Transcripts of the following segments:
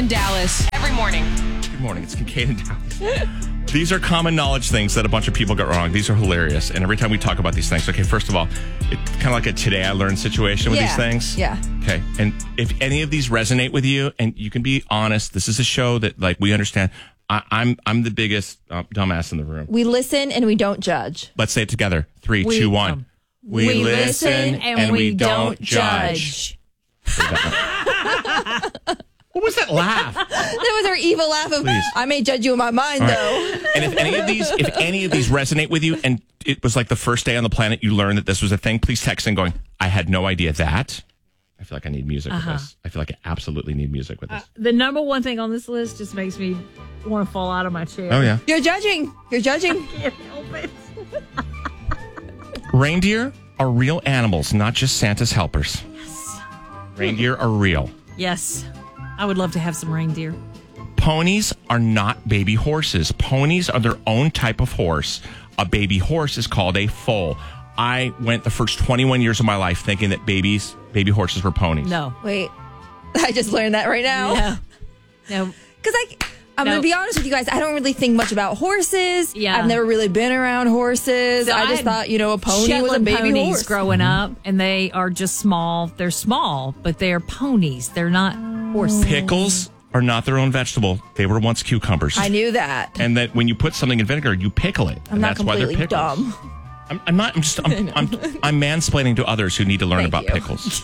and Dallas every morning. Good morning. It's Kincaid and Dallas. These are common knowledge things that a bunch of people get wrong. These are hilarious. And every time we talk about these things, okay, first of all, it's kind of like a Today I Learned situation with these things. Yeah. Okay. And if any of these resonate with you, and you can be honest, this is a show that like we understand. I'm the biggest dumbass in the room. We listen and we don't judge. Let's say it together. 3, 2, 1. We listen and we don't judge. What was that laugh? That was our evil laugh of, Please. I may judge you in my mind, though. And if any of these resonate with you, and it was like the first day on the planet you learned that this was a thing, please text in going, I had no idea that. I feel like I need music with this. I feel like I absolutely need music with this. The number one thing on this list just makes me want to fall out of my chair. Oh, yeah. You're judging. I can't help it. Reindeer are real animals, not just Santa's helpers. Yes. Reindeer are real. Yes. I would love to have some reindeer. Ponies are not baby horses. Ponies are their own type of horse. A baby horse is called a foal. I went the first 21 years of my life thinking that baby horses were ponies. No. Wait, I just learned that right now. No. Because I'm going to be honest with you guys. I don't really think much about horses. Yeah. I've never really been around horses. So I just thought, a pony was a Shetland baby ponies horse. growing up, and they are just small. They're small, but they're ponies. They're not horses. Pickles are not their own vegetable. They were once cucumbers. I knew that. And that when you put something in vinegar, you pickle it. I'm and not that's why they're completely pickles. dumb. I'm not. I'm mansplaining to others who need to learn Thank about you. pickles.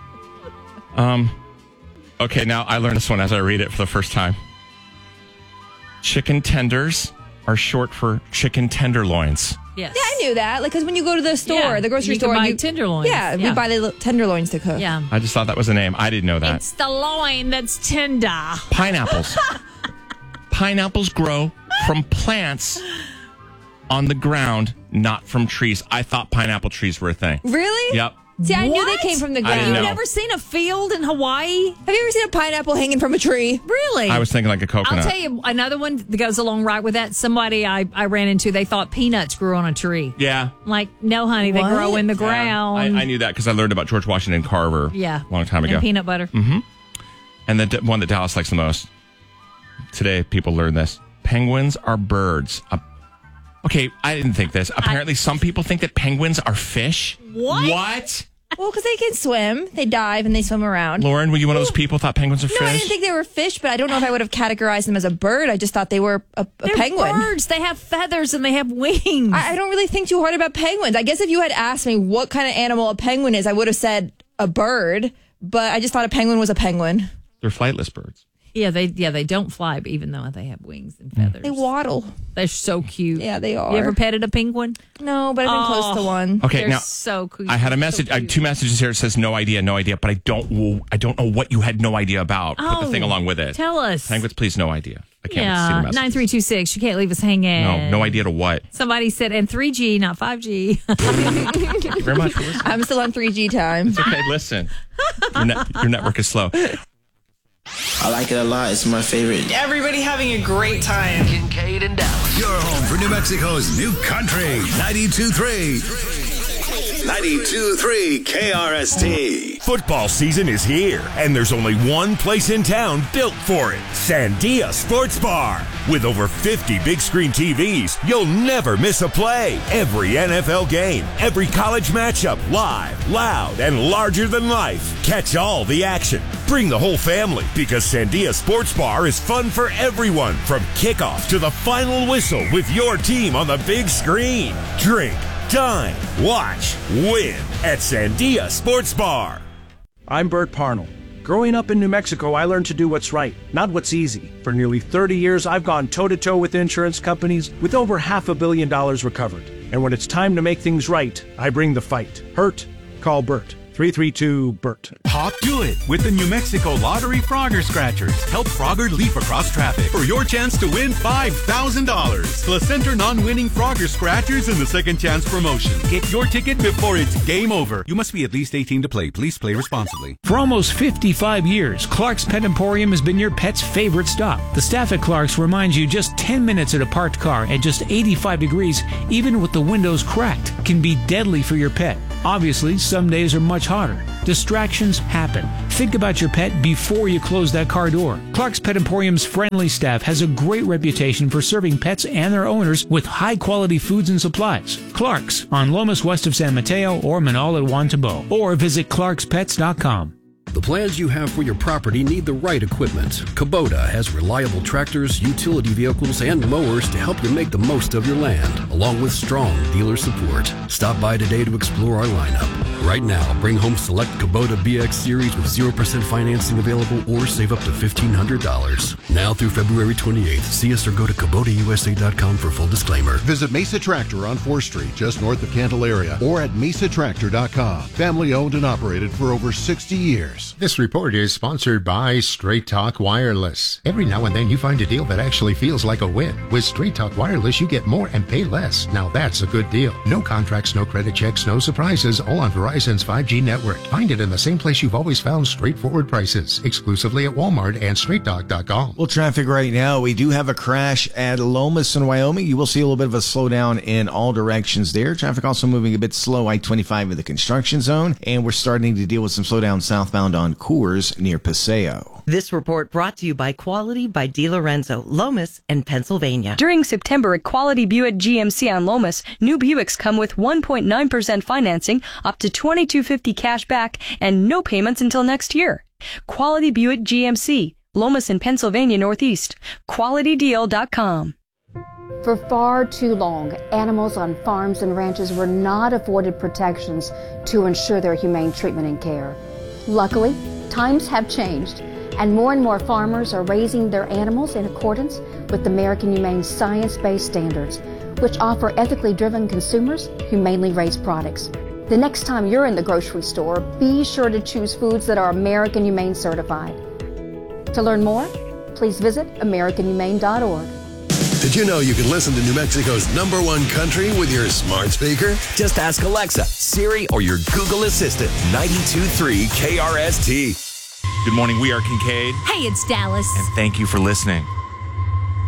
Okay, now I learned this one as I read it for the first time. Chicken tenders are short for chicken tenderloins. Yes. Yeah, I knew that. Because when you go to the store, Yeah, the grocery you can store, buy tenderloins. Yeah, we Yeah. buy the tenderloins to cook. Yeah. I just thought that was a name. I didn't know that. It's the loin that's tender. Pineapples. Pineapples grow from plants on the ground, not from trees. I thought pineapple trees were a thing. Really? Yep. See, I knew What? they came from the I ground. didn't You've know. never seen a field in Hawaii? Have you ever seen a pineapple hanging from a tree? Really? I was thinking like a coconut. I'll tell you another one that goes along right with that. Somebody I ran into, they thought peanuts grew on a tree. Yeah. I'm like, no, honey, they What? grow in the Yeah. ground. I knew that because I learned about George Washington Carver Yeah. a long time ago. And peanut butter. Mm-hmm. And the one that Dallas likes the most. Today, people learn this. Penguins are birds. Okay, I didn't think this. Apparently, some people think that penguins are fish. What? Well, because they can swim. They dive and they swim around. Lauren, were you one of those people who thought penguins are No, I didn't fish? think they were fish, but I don't know if I would have categorized them as a bird. I just thought they were a They're penguin. birds. They have feathers and they have wings. I don't really think too hard about penguins. I guess if you had asked me what kind of animal a penguin is, I would have said a bird, but I just thought a penguin was a penguin. They're flightless birds. Yeah, they don't fly, but even though they have wings and feathers. They waddle. They're so cute. Yeah, they are. You ever petted a penguin? No, but I've been close to one. Okay, They're now so cute. I had a So message. I have cute. 2 messages here. It says no idea, but I don't know what you had no idea about. Put the Oh, thing along with it. Tell us. Penguins, please, no idea. I can't wait to see Yeah, the message. 9326. You can't leave us hanging. No idea to what. Somebody said, and 3G, not 5G. Thank you very much for listening. I'm still on 3G time. It's okay, listen. Your network is slow. I like it a lot. It's my favorite. Everybody having a great time. Kincaid and Dallas. Your home for New Mexico's new country. 92.3. 92.3 KRST. Football season is here, and there's only one place in town built for it. Sandia Sports Bar. With over 50 big screen TVs, you'll never miss a play. Every NFL game, every college matchup, live, loud, and larger than life. Catch all the action. Bring the whole family, because Sandia Sports Bar is fun for everyone, from kickoff to the final whistle with your team on the big screen. Drink, dine, watch, win at Sandia Sports Bar. I'm Bert Parnell. Growing up in New Mexico, I learned to do what's right, not what's easy. For nearly 30 years, I've gone toe-to-toe with insurance companies with over $500 million recovered. And when it's time to make things right, I bring the fight. Hurt? Call Bert. 332-BERT. Pop do it with the New Mexico Lottery Frogger Scratchers. Help Frogger leap across traffic for your chance to win $5,000. Plus enter non-winning Frogger Scratchers in the second chance promotion. Get your ticket before it's game over. You must be at least 18 to play. Please play responsibly. For almost 55 years, Clark's Pet Emporium has been your pet's favorite stop. The staff at Clark's reminds you just 10 minutes at a parked car at just 85 degrees, even with the windows cracked, can be deadly for your pet. Obviously, some days are much hotter. Distractions happen. Think about your pet before you close that car door. Clark's Pet Emporium's friendly staff has a great reputation for serving pets and their owners with high-quality foods and supplies. Clark's on Lomas west of San Mateo or Manal at Juan Tabo. Or visit clarkspets.com. The plans you have for your property need the right equipment. Kubota has reliable tractors, utility vehicles, and mowers to help you make the most of your land, along with strong dealer support. Stop by today to explore our lineup. Right now, bring home select Kubota BX Series with 0% financing available or save up to $1,500. Now through February 28th. See us or go to KubotaUSA.com for full disclaimer. Visit Mesa Tractor on 4th Street, just north of Candelaria, or at mesatractor.com. Family owned and operated for over 60 years. This report is sponsored by Straight Talk Wireless. Every now and then you find a deal that actually feels like a win. With Straight Talk Wireless, you get more and pay less. Now that's a good deal. No contracts, no credit checks, no surprises, all on Verizon's 5G network. Find it in the same place you've always found straightforward prices, exclusively at Walmart and StraightTalk.com. Well, traffic right now, we do have a crash at Lomas in Wyoming. You will see a little bit of a slowdown in all directions there. Traffic also moving a bit slow, I-25 in the construction zone, and we're starting to deal with some slowdown southbound on Coors near Paseo. This report brought to you by Quality by DeLorenzo, Lomas, and Pennsylvania. During September at Quality Buick GMC on Lomas, new Buicks come with 1.9% financing, up to $2,250 cash back, and no payments until next year. Quality Buick GMC, Lomas and Pennsylvania Northeast. QualityDeal.com. For far too long, animals on farms and ranches were not afforded protections to ensure their humane treatment and care. Luckily, times have changed, and more farmers are raising their animals in accordance with American Humane science-based standards, which offer ethically driven consumers humanely raised products. The next time you're in the grocery store, be sure to choose foods that are American Humane certified. To learn more, please visit AmericanHumane.org. Did you know you can listen to New Mexico's #1 country with your smart speaker? Just ask Alexa, Siri, or your Google Assistant. 92.3 KRST. Good morning. We are Kincaid. Hey, it's Dallas. And thank you for listening.